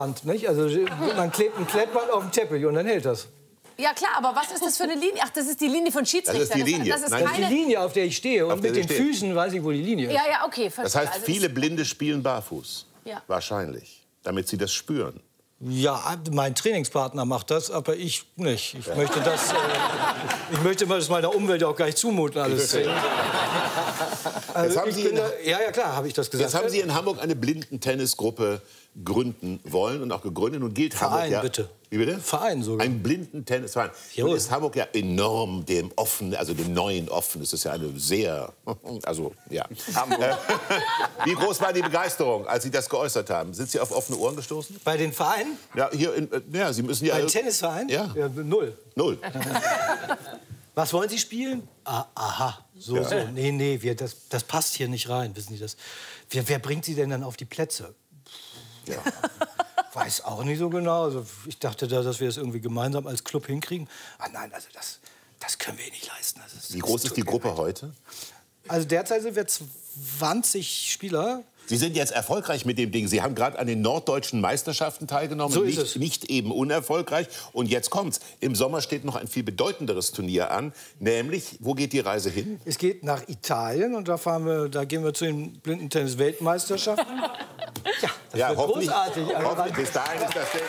Nicht? Also man klebt ein Klettband auf den Teppich und dann hält das. Ja klar, aber was ist das für eine Linie? Ach, das ist die Linie von Schiedsrichter. Das ist die Linie. Das ist Das ist die Linie, auf der ich stehe. Und mit den Füßen weiß ich, wo die Linie ist. Ja, ja, okay, verstehe. Das heißt, also viele Blinde spielen barfuß. Ja. Wahrscheinlich. Damit sie das spüren. Ja, mein Trainingspartner macht das, aber ich nicht. Ich möchte das, ich möchte das meiner Umwelt auch gar nicht zumuten, alles. Also Jetzt haben Sie ja, klar, habe ich das gesagt. Jetzt haben Sie in Hamburg eine Blindentennisgruppe gründen wollen und auch gegründet. Und gilt Verein, Hamburg ja, bitte. Wie bitte? Verein sogar. Ein Blindentennisverein. Nun ist Hamburg ja enorm dem Offen, also dem neuen Offen. Das ist ja eine sehr, also ja. Wie groß war die Begeisterung, als Sie das geäußert haben? Sind Sie auf offene Ohren gestoßen? Bei den Vereinen? Ja, hier in, ja, Sie müssen ja. Beim Tennisverein? Ja. Ja, null. Null. Was wollen Sie spielen? Ah, aha, so. Nee, das passt hier nicht rein, wissen Sie das? Wer bringt Sie denn dann auf die Plätze? Ja. Weiß auch nicht so genau. Also ich dachte, dass wir das irgendwie gemeinsam als Club hinkriegen. Ah nein, also das können wir nicht leisten. Wie groß ist die Gruppe heute? Also derzeit sind wir 20 Spieler. Sie sind jetzt erfolgreich mit dem Ding. Sie haben gerade an den norddeutschen Meisterschaften teilgenommen. So ist es. Nicht eben unerfolgreich. Und jetzt kommt's. Im Sommer steht noch ein viel bedeutenderes Turnier an. Nämlich, wo geht die Reise hin? Es geht nach Italien und da gehen wir zu den Blindentennis-Weltmeisterschaften. Ja, das wird großartig. Hoffentlich. Bis dahin ist das Ding.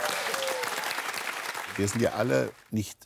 Wir sind ja alle nicht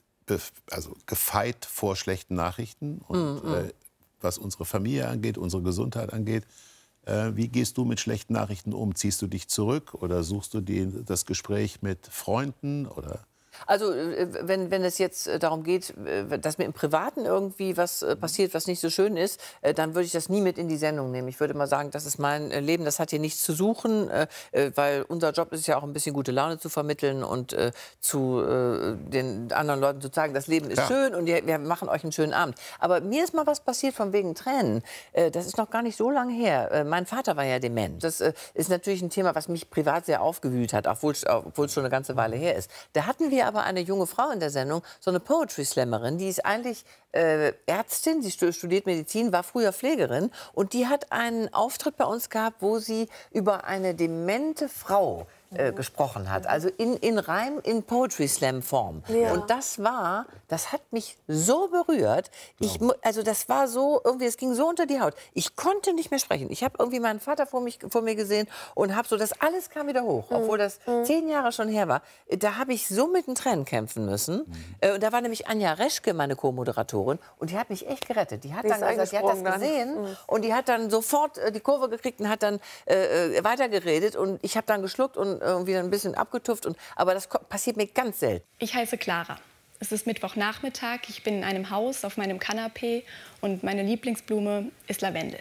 gefeit vor schlechten Nachrichten. Und was unsere Familie angeht, unsere Gesundheit angeht, wie gehst du mit schlechten Nachrichten um? Ziehst du dich zurück oder suchst du das Gespräch mit Freunden? Oder? Also wenn es jetzt darum geht, dass mir im Privaten irgendwie was passiert, was nicht so schön ist, dann würde ich das nie mit in die Sendung nehmen. Ich würde mal sagen, das ist mein Leben, das hat hier nichts zu suchen, weil unser Job ist ja auch ein bisschen gute Laune zu vermitteln und zu den anderen Leuten zu sagen, das Leben ist schön und wir machen euch einen schönen Abend. Aber mir ist mal was passiert von wegen Tränen. Das ist noch gar nicht so lange her. Mein Vater war ja dement. Das ist natürlich ein Thema, was mich privat sehr aufgewühlt hat, obwohl es schon eine ganze Weile her ist. Da hatten wir aber eine junge Frau in der Sendung, so eine Poetry Slammerin, die ist eigentlich Ärztin, sie studiert Medizin, war früher Pflegerin und die hat einen Auftritt bei uns gehabt, wo sie über eine demente Frau gesprochen hat, also in Reim, in Poetry Slam Form. Ja. Und das hat mich so berührt. Also das war so, irgendwie, es ging so unter die Haut. Ich konnte nicht mehr sprechen. Ich habe irgendwie meinen Vater vor mir gesehen und habe so, das alles kam wieder hoch, obwohl das 10 Jahre schon her war. Da habe ich so mit den Tränen kämpfen müssen. Und da war nämlich Anja Reschke, meine Co-Moderatorin, und die hat mich echt gerettet. Die hat dann gesagt, die hat das gesehen und die hat dann sofort die Kurve gekriegt und hat dann weitergeredet und ich habe dann geschluckt und irgendwie ein bisschen abgetupft. Aber das passiert mir ganz selten. Ich heiße Clara. Es ist Mittwochnachmittag. Ich bin in einem Haus auf meinem Kanapee und meine Lieblingsblume ist Lavendel.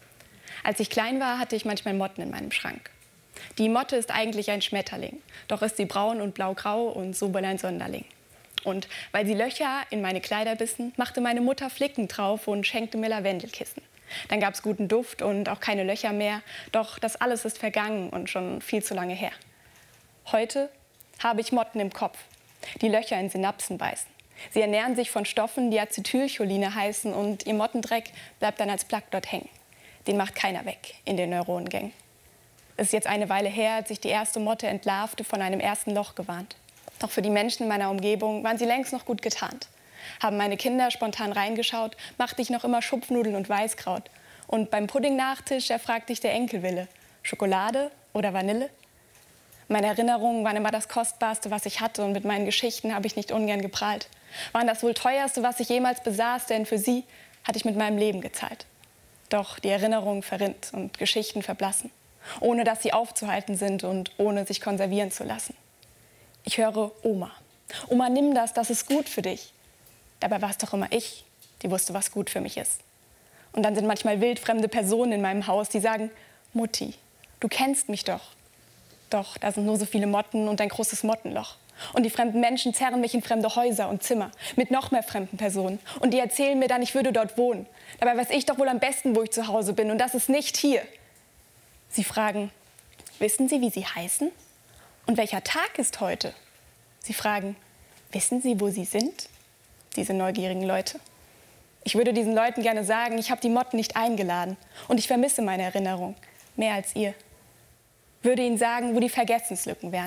Als ich klein war, hatte ich manchmal Motten in meinem Schrank. Die Motte ist eigentlich ein Schmetterling. Doch ist sie braun und blau-grau und so wohl ein Sonderling. Und weil sie Löcher in meine Kleider bissen, machte meine Mutter Flicken drauf und schenkte mir Lavendelkissen. Dann gab es guten Duft und auch keine Löcher mehr. Doch das alles ist vergangen und schon viel zu lange her. Heute habe ich Motten im Kopf, die Löcher in Synapsen beißen. Sie ernähren sich von Stoffen, die Acetylcholine heißen und ihr Mottendreck bleibt dann als Plaque dort hängen. Den macht keiner weg in den Neuronengängen. Es ist jetzt eine Weile her, als sich die erste Motte entlarvte, von einem ersten Loch gewarnt. Doch für die Menschen in meiner Umgebung waren sie längst noch gut getarnt. Haben meine Kinder spontan reingeschaut, machte ich noch immer Schupfnudeln und Weißkraut. Und beim Pudding-Nachtisch erfragte ich der Enkelwille, Schokolade oder Vanille? Meine Erinnerungen waren immer das Kostbarste, was ich hatte, und mit meinen Geschichten habe ich nicht ungern geprahlt. Waren das wohl teuerste, was ich jemals besaß, denn für sie hatte ich mit meinem Leben gezahlt. Doch die Erinnerungen verrinnt und Geschichten verblassen, ohne dass sie aufzuhalten sind und ohne sich konservieren zu lassen. Ich höre Oma. Oma, nimm das, das ist gut für dich. Dabei war es doch immer ich, die wusste, was gut für mich ist. Und dann sind manchmal wildfremde Personen in meinem Haus, die sagen, Mutti, du kennst mich doch. Doch da sind nur so viele Motten und ein großes Mottenloch. Und die fremden Menschen zerren mich in fremde Häuser und Zimmer mit noch mehr fremden Personen. Und die erzählen mir dann, ich würde dort wohnen. Dabei weiß ich doch wohl am besten, wo ich zu Hause bin. Und das ist nicht hier. Sie fragen, wissen Sie, wie Sie heißen? Und welcher Tag ist heute? Sie fragen, wissen Sie, wo Sie sind? Diese neugierigen Leute. Ich würde diesen Leuten gerne sagen, ich habe die Motten nicht eingeladen. Und ich vermisse meine Erinnerung mehr als ihr. würde Ihnen sagen, wo die Vergessenslücken wären.